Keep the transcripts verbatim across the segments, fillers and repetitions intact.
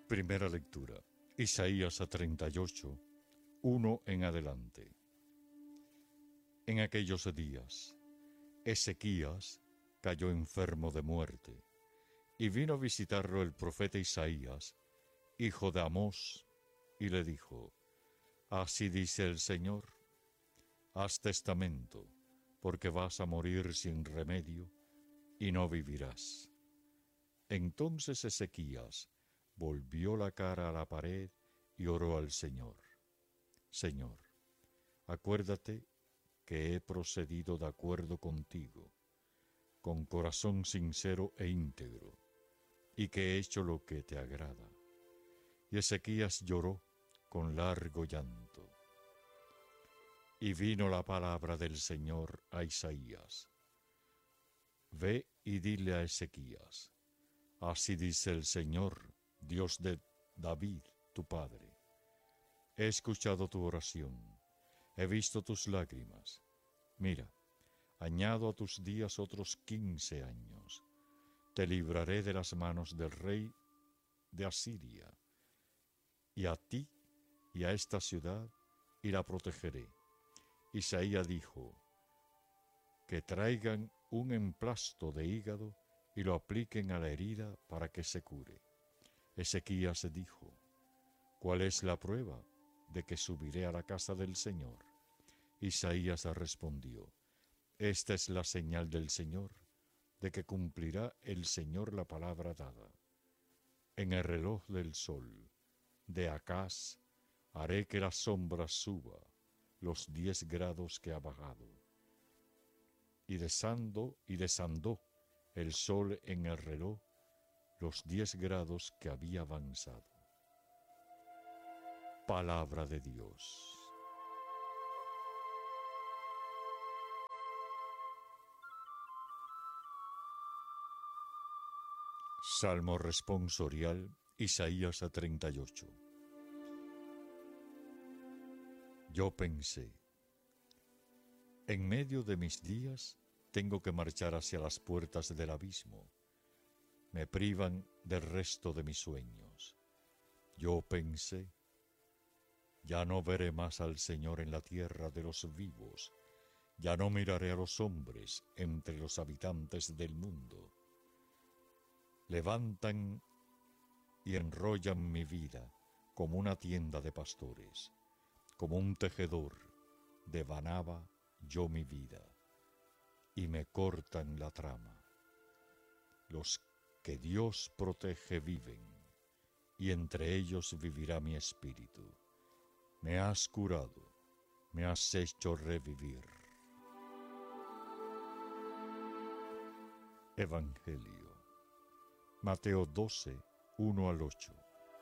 Primera lectura. Isaías treinta y ocho, uno en adelante. En aquellos días, Ezequías cayó enfermo de muerte, y vino a visitarlo el profeta Isaías, hijo de Amós, y le dijo: Así dice el Señor, haz testamento, porque vas a morir sin remedio, y no vivirás. Entonces Ezequías volvió la cara a la pared y oró al Señor: Señor, acuérdate que he procedido de acuerdo contigo, con corazón sincero e íntegro, y que he hecho lo que te agrada. Y Ezequías lloró con largo llanto. Y vino la palabra del Señor a Isaías: Ve y dile a Ezequías: Así dice el Señor, Dios de David, tu padre. He escuchado tu oración, he visto tus lágrimas. Mira, añado a tus días otros quince años. Te libraré de las manos del rey de Asiria, y a ti y a esta ciudad, y la protegeré. Isaías dijo: Que traigan un emplasto de hígado y lo apliquen a la herida para que se cure. Ezequías dijo: ¿Cuál es la prueba de que subiré a la casa del Señor? Isaías respondió: Esta es la señal del Señor, de que cumplirá el Señor la palabra dada. En el reloj del sol, de Acaz, haré que la sombra suba los diez grados que ha bajado. Y desando y desandó el sol en el reloj los diez grados que había avanzado. Palabra de Dios. Salmo responsorial, Isaías treinta y ocho. Yo pensé: en medio de mis días tengo que marchar hacia las puertas del abismo. Me privan del resto de mis sueños. Yo pensé: ya no veré más al Señor en la tierra de los vivos, ya no miraré a los hombres entre los habitantes del mundo. Levantan y enrollan mi vida como una tienda de pastores, como un tejedor devanaba yo mi vida, y me cortan la trama. Los que Dios protege viven, y entre ellos vivirá mi espíritu. Me has curado, me has hecho revivir. Evangelio. Mateo doce, uno al ocho.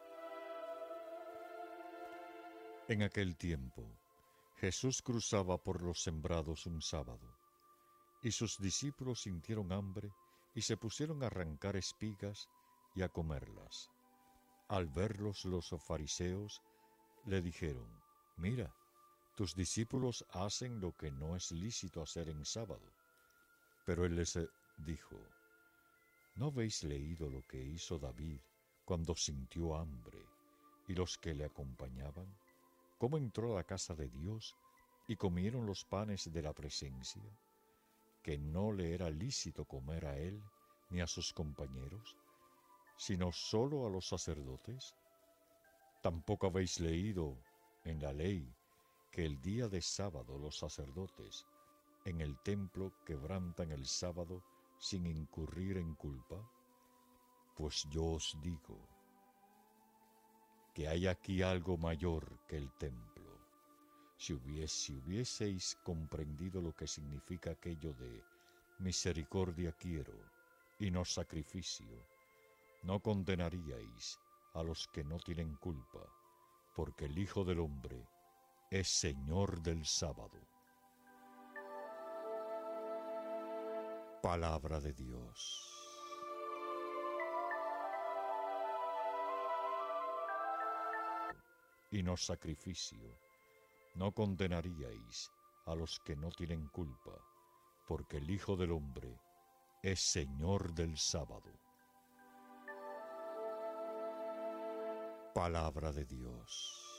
En aquel tiempo, Jesús cruzaba por los sembrados un sábado, y sus discípulos sintieron hambre y se pusieron a arrancar espigas y a comerlas. Al verlos los fariseos le dijeron: Mira, tus discípulos hacen lo que no es lícito hacer en sábado. Pero él les dijo: ¿No habéis leído lo que hizo David cuando sintió hambre y los que le acompañaban? ¿Cómo entró a la casa de Dios y comieron los panes de la presencia, que no le era lícito comer a él ni a sus compañeros, sino solo a los sacerdotes? ¿Tampoco habéis leído en la ley que el día de sábado los sacerdotes en el templo quebrantan el sábado sin incurrir en culpa? Pues yo os digo que hay aquí algo mayor que el templo. Si, hubies, si hubieseis comprendido lo que significa aquello de misericordia quiero y no sacrificio, no condenaríais a los que no tienen culpa, porque el Hijo del Hombre es Señor del sábado. Palabra de Dios. Y no sacrificio, no condenaríais a los que no tienen culpa, porque el Hijo del Hombre es Señor del sábado. Palabra de Dios.